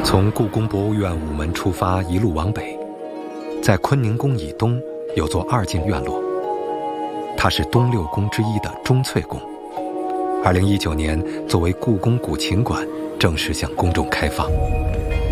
从故宫博物院午门出发，一路往北，在坤宁宫以东有座二进院落，它是东六宫之一的钟粹宫。2019年作为故宫古琴馆正式向公众开放。